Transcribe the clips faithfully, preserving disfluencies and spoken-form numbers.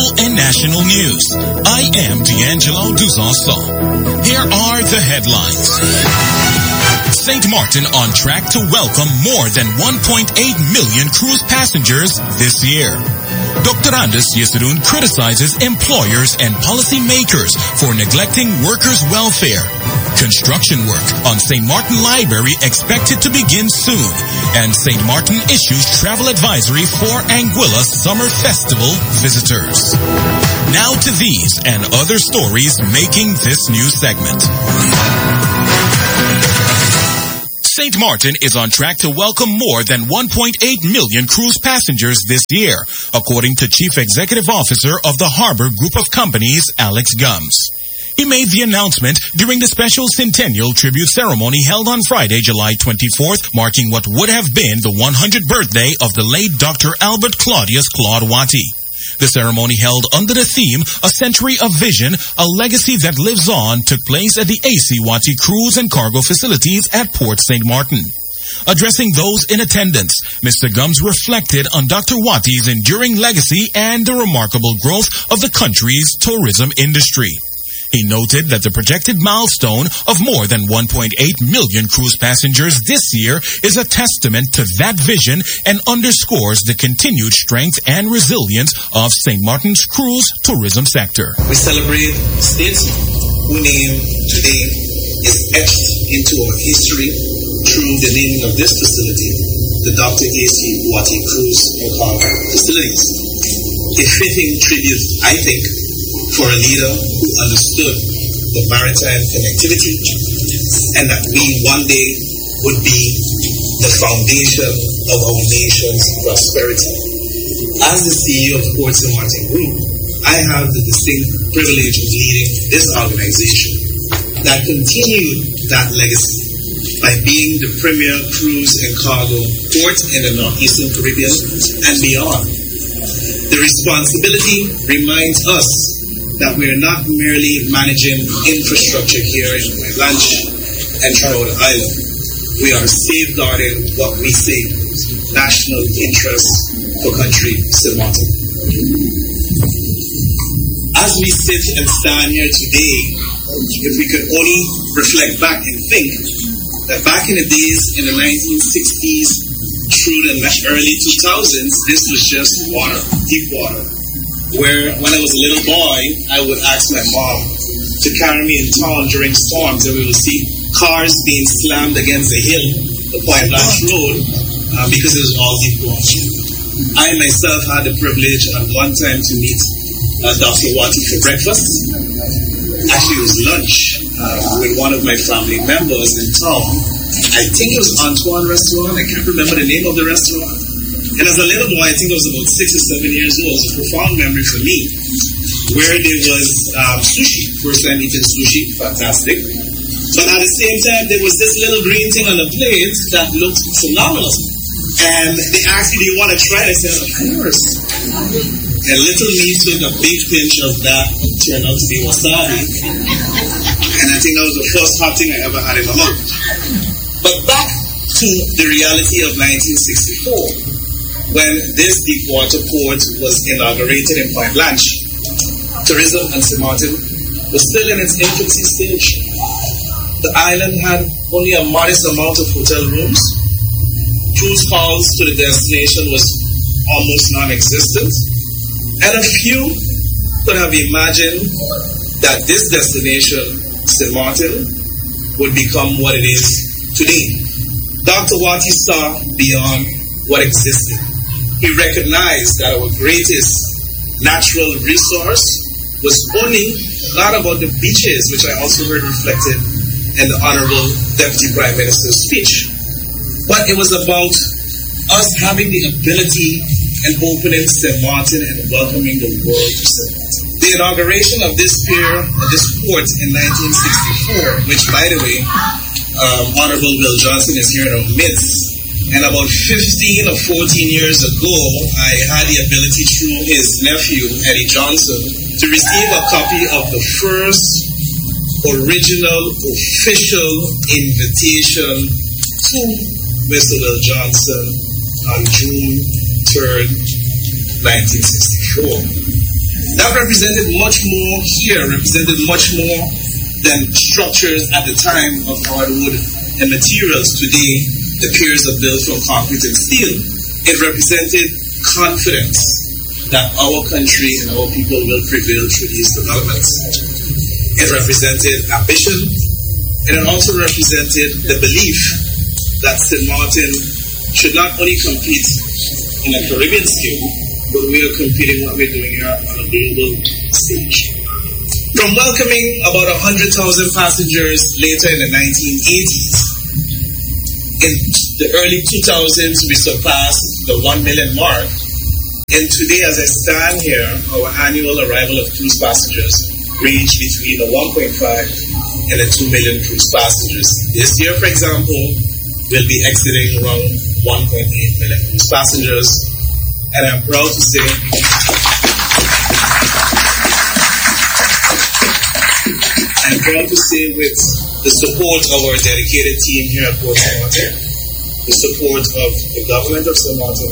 local and national news. I am D'Angelo Duzanson. Here are the headlines. Saint Martin on track to welcome more than one point eight million cruise passengers this year. Doctor Anders Yesudoun criticizes employers and policymakers for neglecting workers' welfare. Construction work on Saint Martin Library expected to begin soon. And Saint Martin issues travel advisory for Anguilla Summer Festival visitors. Now to these and other stories making this news segment. Saint Martin is on track to welcome more than one point eight million cruise passengers this year, according to Chief Executive Officer of the Harbor Group of Companies, Alex Gums. He made the announcement during the special centennial tribute ceremony held on Friday, July twenty-fourth, marking what would have been the one hundredth birthday of the late Doctor Albert Claudius Claude Watty. The ceremony held under the theme, A Century of Vision, a legacy that lives on, took place at the A C Watty Cruise and Cargo Facilities at Port Saint Martin. Addressing those in attendance, Mister Gums reflected on Doctor Watty's enduring legacy and the remarkable growth of the country's tourism industry. He noted that the projected milestone of more than one point eight million cruise passengers this year is a testament to that vision and underscores the continued strength and resilience of Saint Martin's cruise tourism sector. We celebrate states whose name today is etched into our history through the naming of this facility, the Doctor A C Watty Cruise and Cargo Facilities. A fitting tribute, I think, for a leader who understood the maritime connectivity and that we one day would be the foundation of our nation's prosperity. As the C E O of Port Saint Martin Group, I have the distinct privilege of leading this organization that continued that legacy by being the premier cruise and cargo port in the Northeastern Caribbean and beyond. The responsibility reminds us that we are not merely managing infrastructure here in Blanche and throughout the island. We are safeguarding what we say, national interest for country Saint Martin. As we sit and stand here today, if we could only reflect back and think that back in the days in the nineteen sixties through the early two thousands, this was just water, deep water. Where when I was a little boy, I would ask my mom to carry me in town during storms, and we would see cars being slammed against the hill, the Point Blanche Road, uh, because it was all deep water. I myself had the privilege at one time to meet uh, Doctor Watty for breakfast. Actually, it was lunch uh, with one of my family members in town. I think it was Antoine Restaurant. I can't remember the name of the restaurant. And as a little boy, I think I was about six or seven years old. It was a profound memory for me, where there was um, sushi. First time eating sushi, fantastic. But at the same time, there was this little green thing on the plate that looked phenomenal. And they asked me, do you want to try it? I said, of course. And little me took a big pinch of that, turned out to be wasabi. And I think that was the first hot thing I ever had in my mouth. But back to the reality of nineteen sixty-four. When this deep water port was inaugurated in Point Blanche, tourism in Saint Martin was still in its infancy stage. The island had only a modest amount of hotel rooms. Cruise calls to the destination was almost non-existent. And a few could have imagined that this destination, Saint Martin, would become what it is today. Doctor Watty saw beyond what existed. He recognized that our greatest natural resource was only not about the beaches, which I also heard reflected in the Honorable Deputy Prime Minister's speech, but it was about us having the ability and opening Saint Martin and welcoming the world to Saint Martin. The inauguration of this pier, of this port in nineteen sixty-four, which, by the way, um, Honorable Will Johnson is here in our midst. And about fifteen or fourteen years ago, I had the ability through his nephew, Eddie Johnson, to receive a copy of the first original official invitation to Mister Will Johnson on June third, nineteen sixty-four. That represented much more here, represented much more than structures at the time of hardwood and materials. Today, the piers are built from concrete and steel. It represented confidence that our country and our people will prevail through these developments. It represented ambition, and it also represented the belief that Saint Martin should not only compete in a Caribbean scale, but we are competing what we're doing here on a global stage. From welcoming about one hundred thousand passengers later in the nineteen eighties, in the early two thousands we surpassed the one million mark, and today as I stand here, our annual arrival of cruise passengers range between the one point five and the two million cruise passengers. This year, for example, we'll be exiting around one point eight million cruise passengers, and I'm proud to say I'm proud to say with the support of our dedicated team here at Port Saint Martin, the support of the government of Saint Martin,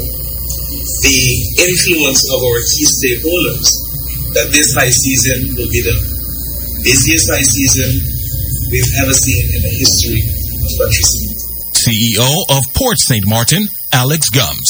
the influence of our key stakeholders, that this high season will be the busiest high season we've ever seen in the history of country seas. C E O of Port Saint Martin, Alex Gums.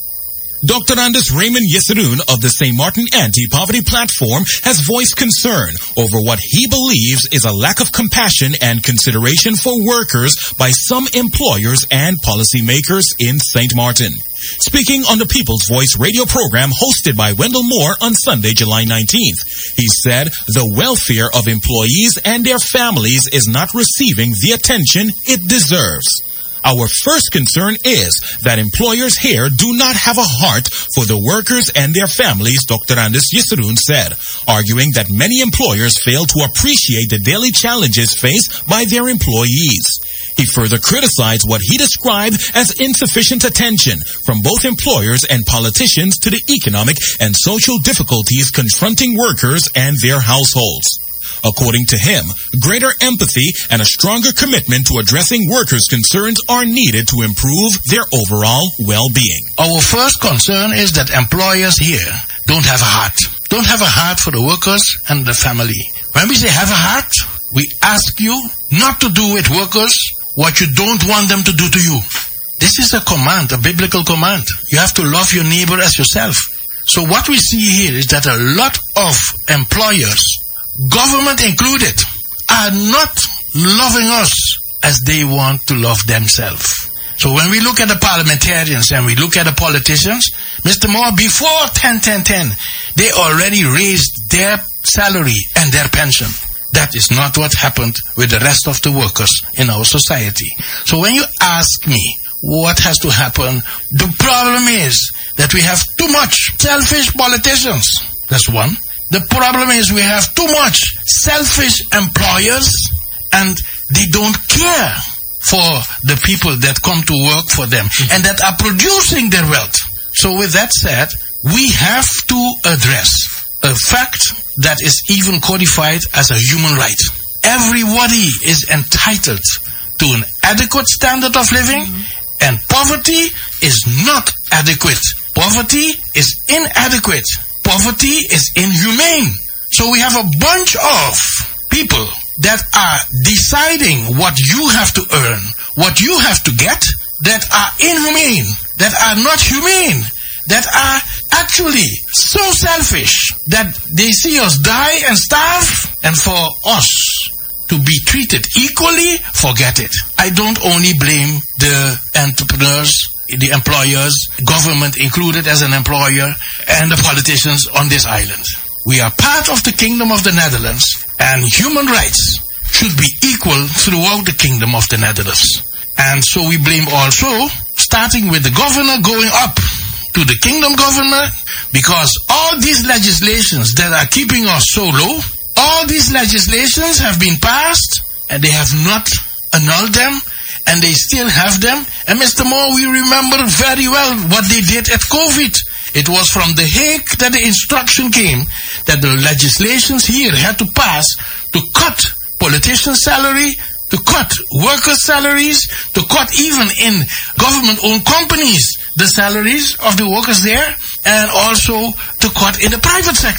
Doctor Anders Raymond Yesarun of the Saint Martin Anti-Poverty Platform has voiced concern over what he believes is a lack of compassion and consideration for workers by some employers and policymakers in Saint Martin. Speaking on the People's Voice radio program hosted by Wendell Moore on Sunday, July nineteenth, he said the welfare of employees and their families is not receiving the attention it deserves. Our first concern is that employers here do not have a heart for the workers and their families, Doctor Anders Yesarun said, arguing that many employers fail to appreciate the daily challenges faced by their employees. He further criticized what he described as insufficient attention from both employers and politicians to the economic and social difficulties confronting workers and their households. According to him, greater empathy and a stronger commitment to addressing workers' concerns are needed to improve their overall well-being. Our first concern is that employers here don't have a heart. Don't have a heart for the workers and the family. When we say have a heart, we ask you not to do with workers what you don't want them to do to you. This is a command, a biblical command. You have to love your neighbor as yourself. So what we see here is that a lot of employers, government included, are not loving us as they want to love themselves. So when we look at the parliamentarians and we look at the politicians, Mister Moore, before ten ten ten, they already raised their salary and their pension. That is not what happened with the rest of the workers in our society. So when you ask me what has to happen, the problem is that we have too much selfish politicians. That's one. The problem is we have too much selfish employers and they don't care for the people that come to work for them and that are producing their wealth. So with that said, we have to address a fact that is even codified as a human right. Everybody is entitled to an adequate standard of living, mm-hmm. and poverty is not adequate. Poverty is inadequate. Poverty is inhumane. So we have a bunch of people that are deciding what you have to earn, what you have to get, that are inhumane, that are not humane, that are actually so selfish that they see us die and starve, and for us to be treated equally, forget it. I don't only blame the entrepreneurs, the employers, government included as an employer, and the politicians on this island. We are part of the Kingdom of the Netherlands, and human rights should be equal throughout the Kingdom of the Netherlands. And so we blame also, starting with the governor going up to the kingdom governor, because all these legislations that are keeping us so low, all these legislations have been passed and they have not annulled them, and they still have them. And Mister Moore, we remember very well what they did at COVID. It was from The Hague that the instruction came that the legislations here had to pass to cut politicians' salary, to cut workers' salaries, to cut even in government-owned companies the salaries of the workers there, and also to cut in the private sector.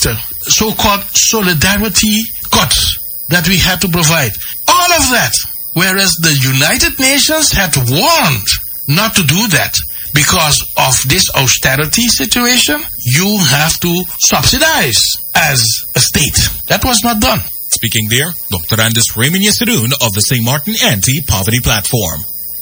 so-called solidarity cuts that we had to provide. All of that. Whereas the United Nations had warned not to do that. Because of this austerity situation, you have to subsidize as a state. That was not done. Speaking there, Doctor Anders Raymond Yesedoon of the Saint Martin Anti-Poverty Platform.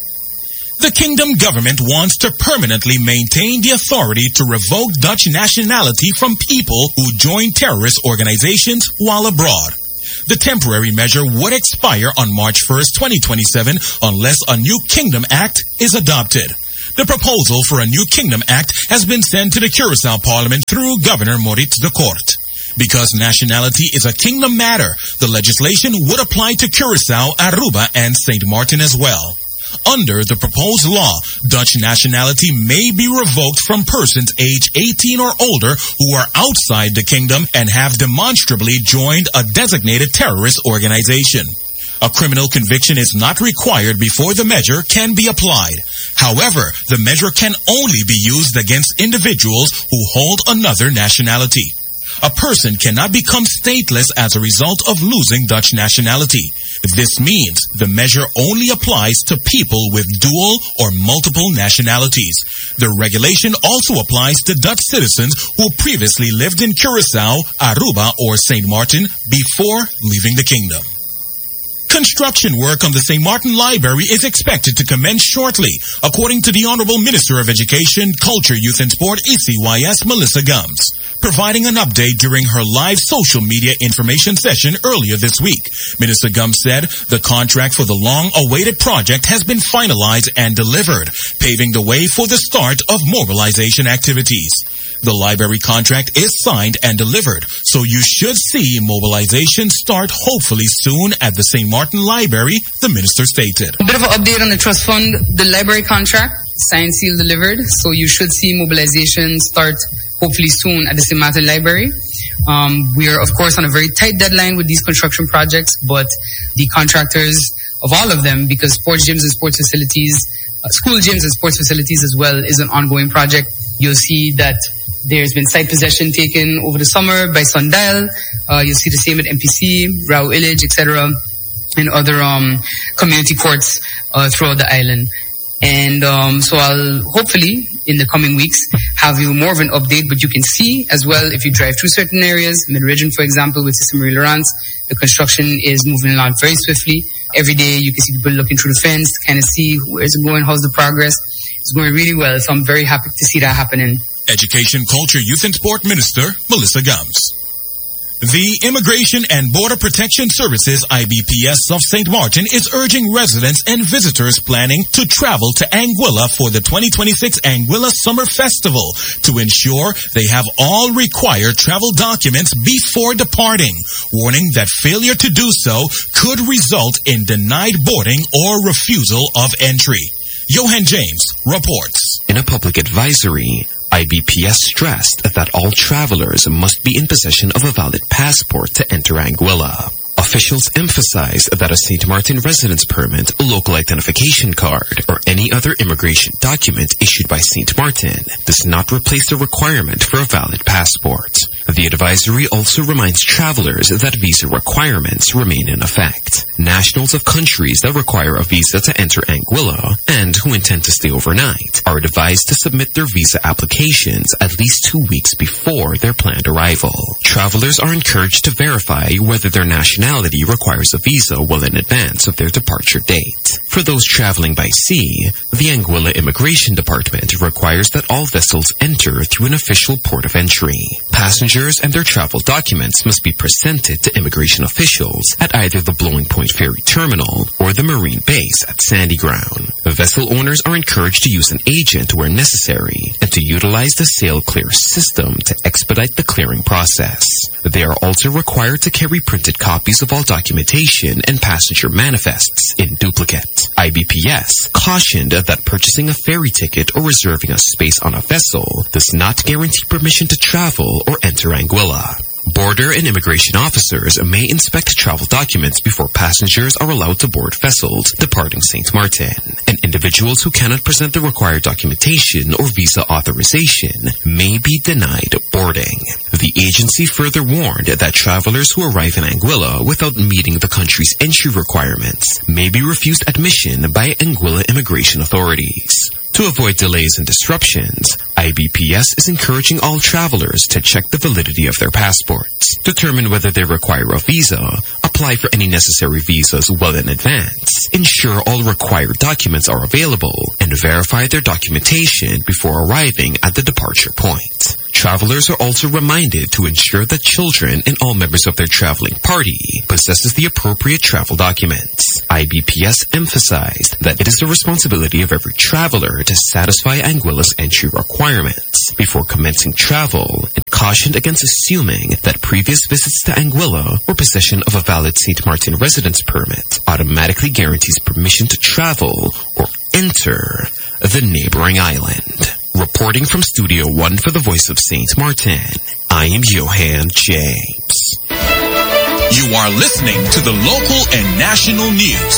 The Kingdom government wants to permanently maintain the authority to revoke Dutch nationality from people who join terrorist organizations while abroad. The temporary measure would expire on March first, twenty twenty-seven, unless a new Kingdom Act is adopted. The proposal for a new Kingdom Act has been sent to the Curaçao Parliament through Governor Maurice de Kort. Because nationality is a kingdom matter, the legislation would apply to Curaçao, Aruba, and Saint Martin as well. Under the proposed law, Dutch nationality may be revoked from persons aged eighteen or older who are outside the kingdom and have demonstrably joined a designated terrorist organization. A criminal conviction is not required before the measure can be applied. However, the measure can only be used against individuals who hold another nationality. A person cannot become stateless as a result of losing Dutch nationality. This means the measure only applies to people with dual or multiple nationalities. The regulation also applies to Dutch citizens who previously lived in Curaçao, Aruba, or Saint Martin before leaving the kingdom. Construction work on the Saint Martin Library is expected to commence shortly, according to the Honorable Minister of Education, Culture, Youth and Sport, E C Y S, Melissa Gums. Providing an update during her live social media information session earlier this week, Minister Gums said the contract for the long-awaited project has been finalized and delivered, paving the way for the start of mobilization activities. The library contract is signed and delivered, so you should see mobilization start hopefully soon at the Saint Martin Library, the minister stated. A bit of an update on the trust fund. The library contract, signed, sealed, delivered, so you should see mobilization start hopefully soon at the Saint Martin Library. Um, we are, of course, on a very tight deadline with these construction projects, but the contractors of all of them, because sports gyms and sports facilities, uh, school gyms and sports facilities as well, is an ongoing project. You'll see that there's been site possession taken over the summer by Sundial. Uh, you'll see the same at M P C, Rao Village, et cetera, and other um, community courts uh, throughout the island. And um, so I'll hopefully, in the coming weeks, have you more of an update, but you can see as well if you drive through certain areas, Mid-Region, for example, with Sister Marie Laurence, the construction is moving along very swiftly. Every day you can see people looking through the fence to kind of see where's it going, how's the progress. It's going really well, so I'm very happy to see that happening. Education, Culture, Youth and Sport Minister Melissa Gums. The Immigration and Border Protection Services, I B P S, of Saint Martin is urging residents and visitors planning to travel to Anguilla for the twenty twenty-six Anguilla Summer Festival to ensure they have all required travel documents before departing, warning that failure to do so could result in denied boarding or refusal of entry. Johan James reports. In a public advisory, I B P S stressed that all travelers must be in possession of a valid passport to enter Anguilla. Officials emphasized that a Saint Martin residence permit, local identification card, or any other immigration document issued by Saint Martin does not replace the requirement for a valid passport. The advisory also reminds travelers that visa requirements remain in effect. Nationals of countries that require a visa to enter Anguilla and who intend to stay overnight are advised to submit their visa applications at least two weeks before their planned arrival. Travelers are encouraged to verify whether their nationality requires a visa well in advance of their departure date. For those traveling by sea, the Anguilla Immigration Department requires that all vessels enter through an official port of entry. Passengers and their travel documents must be presented to immigration officials at either the Blowing Point Ferry Terminal or the Marine Base at Sandy Ground. Vessel owners are encouraged to use an agent where necessary and to utilize the Sail Clear system to expedite the clearing process. They are also required to carry printed copies of all documentation and passenger manifests in duplicate. I B P S cautioned that purchasing a ferry ticket or reserving a space on a vessel does not guarantee permission to travel or enter Anguilla. Border and immigration officers may inspect travel documents before passengers are allowed to board vessels departing Saint Martin. And Individuals who cannot present the required documentation or visa authorization may be denied boarding. The agency further warned that travelers who arrive in Anguilla without meeting the country's entry requirements may be refused admission by Anguilla immigration authorities. To avoid delays and disruptions, I B P S is encouraging all travelers to check the validity of their passports, determine whether they require a visa, apply for any necessary visas well in advance, ensure all required documents are available, and verify their documentation before arriving at the departure point. Travelers are also reminded to ensure that children and all members of their traveling party possesses the appropriate travel documents. I B P S emphasized that it is the responsibility of every traveler to satisfy Anguilla's entry requirements before commencing travel, and cautioned against assuming that previous visits to Anguilla or possession of a valid Saint Martin residence permit automatically guarantees permission to travel or enter the neighboring island. Reporting from Studio One for the Voice of Saint Martin, I am Johan James. You are listening to the local and national news.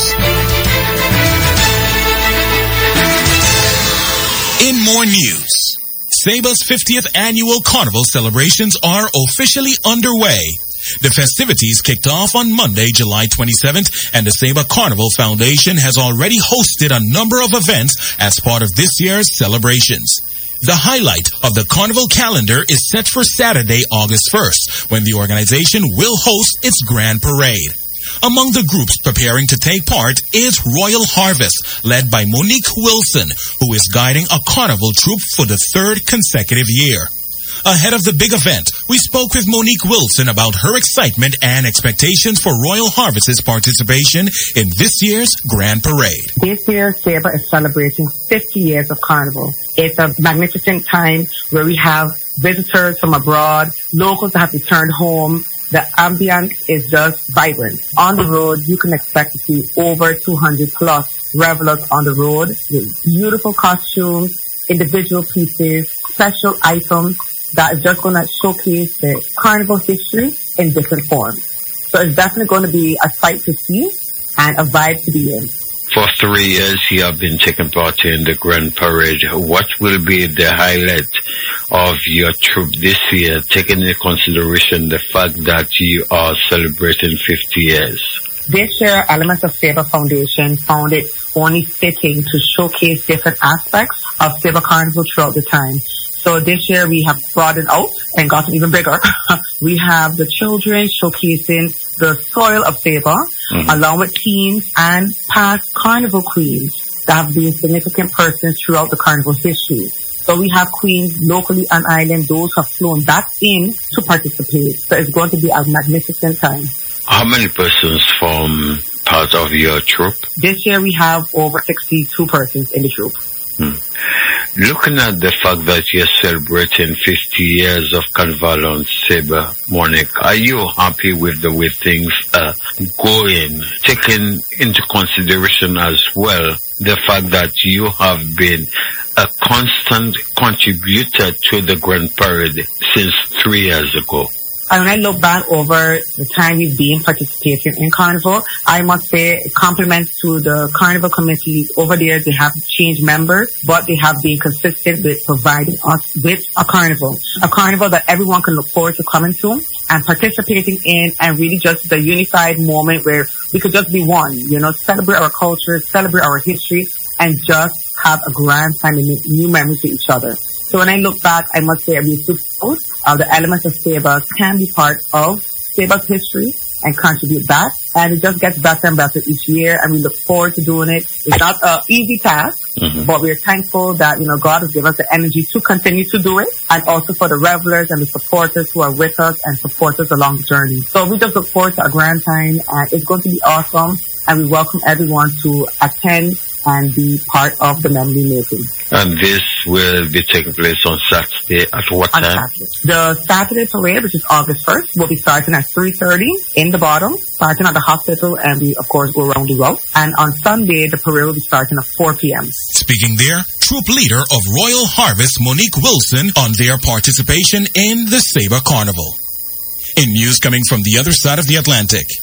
In more news, Saba's fiftieth annual Carnival celebrations are officially underway. The festivities kicked off on Monday, July twenty-seventh, and the Saba Carnival Foundation has already hosted a number of events as part of this year's celebrations. The highlight of the Carnival calendar is set for Saturday, August first, when the organization will host its grand parade. Among the groups preparing to take part is Royal Harvest, led by Monique Wilson, who is guiding a carnival troupe for the third consecutive year. Ahead of the big event, we spoke with Monique Wilson about her excitement and expectations for Royal Harvest's participation in this year's Grand Parade. This year, Saba is celebrating fifty years of Carnival. It's a magnificent time where we have visitors from abroad, locals that have returned home. The ambience is just vibrant. On the road, you can expect to see over two hundred plus revelers on the road with beautiful costumes, individual pieces, special items that is just going to showcase the Carnival history in different forms. So it's definitely going to be a sight to see and a vibe to be in. For three years, you have been taking part in the Grand Parade. What will be the highlight of your troop this year, taking into consideration the fact that you are celebrating fifty years? This year, Elements of Saba Foundation found it only fitting to showcase different aspects of Saba Carnival throughout the time. So this year we have broadened out and gotten even bigger. We have the children showcasing the soil of Saba, mm-hmm. along with teens and past carnival queens that have been significant persons throughout the carnival history. So we have queens locally on island, those who have flown back in to participate. So it's going to be a magnificent time. How many persons form part of your troupe? This year we have over sixty-two persons in the troupe. Hmm. Looking at the fact that you're celebrating fifty years of Carnival on Saba, Monique, are you happy with the way things are going? Taking into consideration as well the fact that you have been a constant contributor to the Grand Parade since three years ago. And when I look back over the time we've been participating in Carnival, I must say compliments to the Carnival committee over there. They have changed members, but they have been consistent with providing us with a Carnival. A Carnival that everyone can look forward to coming to and participating in, and really just the unified moment where we could just be one, you know, celebrate our culture, celebrate our history, and just have a grand time and make new memories with each other. So when I look back, I must say I'm super proud of the Elements of Saba can be part of Saba's history and contribute back. And it just gets better and better each year, and we look forward to doing it. It's not an easy task, mm-hmm. but we're thankful that, you know, God has given us the energy to continue to do it, and also for the revelers and the supporters who are with us and support us along the journey. So we just look forward to a grand time, and it's going to be awesome, and we welcome everyone to attend and be part of the memory making. And this will be taking place on Saturday at what on time? Saturday. The Saturday parade, which is August first, will be starting at three thirty in the bottom, starting at the hospital, and we, of course, go around the route. And on Sunday, the parade will be starting at four p.m. Speaking there, troop leader of Royal Harvest, Monique Wilson, on their participation in the Saba Carnival. In news coming from the other side of the Atlantic,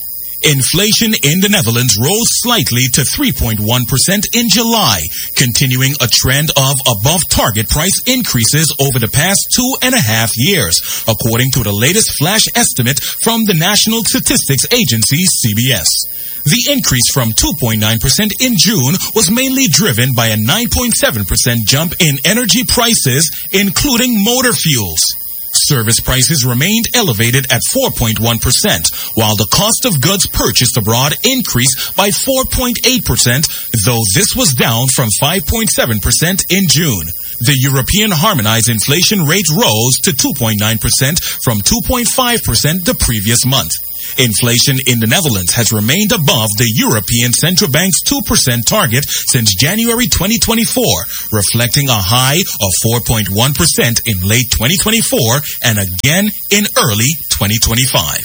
Inflation in the Netherlands rose slightly to three point one percent in July, continuing a trend of above-target price increases over the past two and a half years, according to the latest flash estimate from the National Statistics Agency, C B S. The increase from two point nine percent in June was mainly driven by a nine point seven percent jump in energy prices, including motor fuels. Service prices remained elevated at four point one percent, while the cost of goods purchased abroad increased by four point eight percent, though this was down from five point seven percent in June. The European harmonized inflation rate rose to two point nine percent from two point five percent the previous month. Inflation in the Netherlands has remained above the European Central Bank's two percent target since January twenty twenty-four, reflecting a high of four point one percent in late twenty twenty-four and again in early twenty twenty-five.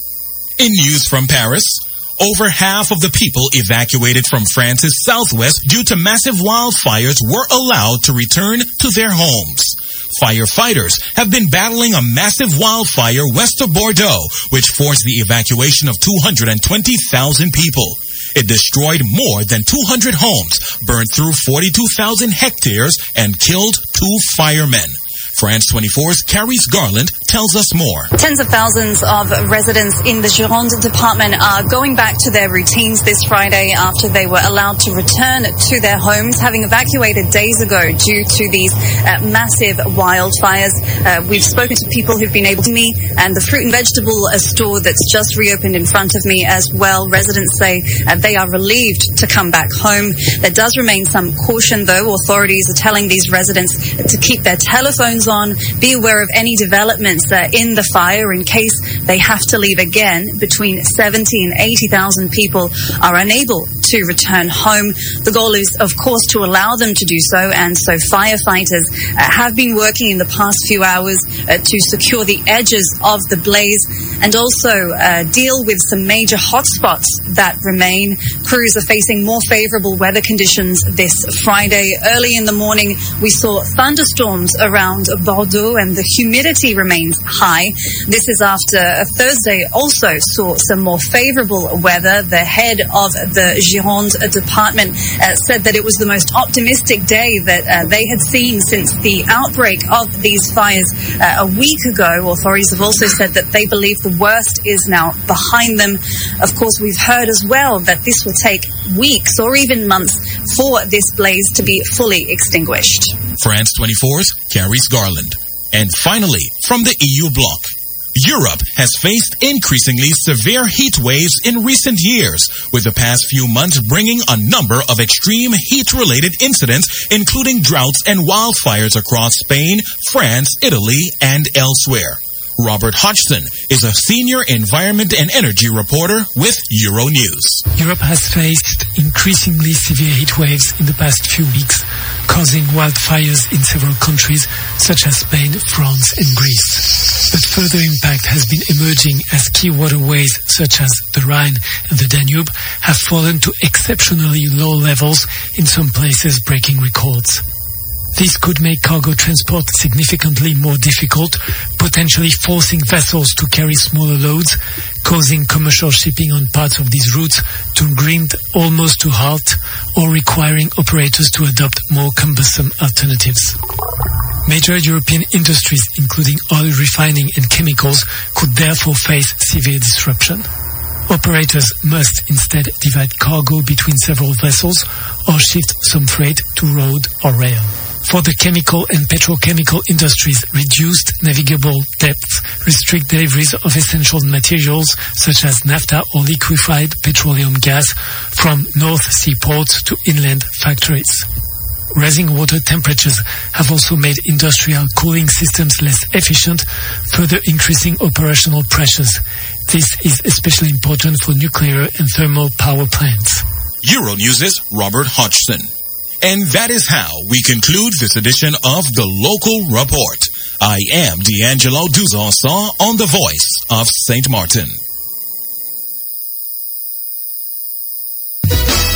In news from Paris, over half of the people evacuated from France's southwest due to massive wildfires were allowed to return to their homes. Firefighters have been battling a massive wildfire west of Bordeaux, which forced the evacuation of two hundred twenty thousand people. It destroyed more than two hundred homes, burned through forty-two thousand hectares, and killed two firemen. France twenty-four's Carrie Garland tells us more. Tens of thousands of residents in the Gironde department are going back to their routines this Friday after they were allowed to return to their homes, having evacuated days ago due to these uh, massive wildfires. Uh, we've spoken to people who've been able to meet, and the fruit and vegetable uh, store that's just reopened in front of me as well. Residents say uh, they are relieved to come back home. There does remain some caution, though. Authorities are telling these residents to keep their telephones on, be aware of any developments uh, in the fire in case they have to leave again. Between seventy and eighty thousand people are unable to return home. The goal is, of course, to allow them to do so, and so firefighters uh, have been working in the past few hours uh, to secure the edges of the blaze and also uh, deal with some major hotspots that remain. Crews are facing more favorable weather conditions this Friday. Early in the morning, we saw thunderstorms around Bordeaux, and the humidity remains high. This is after Thursday also saw some more favorable weather. The head of the Gironde department uh, said that it was the most optimistic day that uh, they had seen since the outbreak of these fires uh, a week ago. Authorities have also said that they believe the worst is now behind them. Of course, we've heard as well that this will take weeks or even months for this blaze to be fully extinguished. France twenty-four's Carrie Garland. And finally, from the E U bloc, Europe has faced increasingly severe heat waves in recent years, with the past few months bringing a number of extreme heat-related incidents, including droughts and wildfires across Spain, France, Italy, and elsewhere. Robert Hodgson is a senior environment and energy reporter with Euronews. Europe has faced increasingly severe heat waves in the past few weeks, causing wildfires in several countries such as Spain, France, and Greece. But further impact has been emerging as key waterways such as the Rhine and the Danube have fallen to exceptionally low levels, in some places breaking records. This could make cargo transport significantly more difficult, potentially forcing vessels to carry smaller loads, causing commercial shipping on parts of these routes to grind almost to halt, or requiring operators to adopt more cumbersome alternatives. Major European industries, including oil refining and chemicals, could therefore face severe disruption. Operators must instead divide cargo between several vessels or shift some freight to road or rail. For the chemical and petrochemical industries, reduced navigable depths restrict deliveries of essential materials such as naphtha or liquefied petroleum gas from North Sea ports to inland factories. Rising water temperatures have also made industrial cooling systems less efficient, further increasing operational pressures. This is especially important for nuclear and thermal power plants. Euronews' Robert Hodgson. And that is how we conclude this edition of The Local Report. I am D'Angelo Duzanson on the Voice of Saint Martin.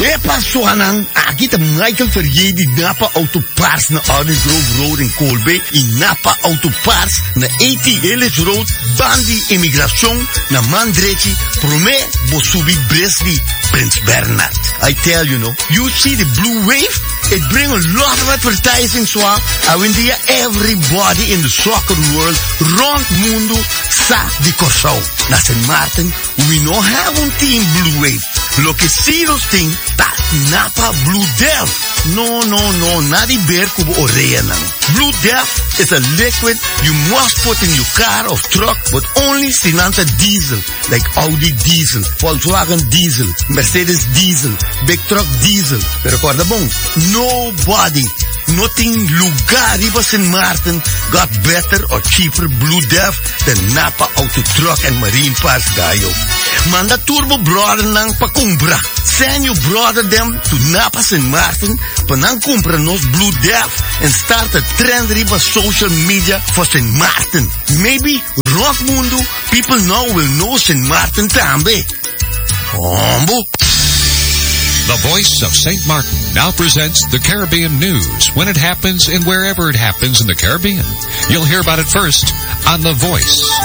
E paso anang, akita Michael Ferrier di Napa Auto Parts na Orange Grove Road in Colby, in Napa Auto Parts na eighty Ellis Road, Bandi Immigración na Mandreci, Prome Bosubi Bresley, Prince Bernard. I tell you, no, you see the blue wave? It bring a lot of advertising, so I win there everybody in the soccer world, round mundo, sa di Corsao. Na Saint Martin, we no have un team blue wave. Lo que sí los ting, ta Napa Blue Delft. No, no, no, not the bear kubo oreya nang. Blue Delft is a liquid you must put in your car or truck, but only Sinanta diesel, like Audi diesel, Volkswagen diesel, Mercedes diesel, big truck diesel. Pero recuerda bong, nobody, nothing lugar iba Saint Martin got better or cheaper Blue Delft than Napa Auto Truck and Marine Parts Gayo. Manda turbo brother nang pakumbra. Send your brother them to Napa Saint Martin, panang kumpra nos Blue Delft and start a trend riba social media for Saint Martin. Maybe rock mundo people now will know Saint Martin tambe. Ombo. The Voice of Saint Martin now presents the Caribbean News when it happens and wherever it happens in the Caribbean. You'll hear about it first on The Voice.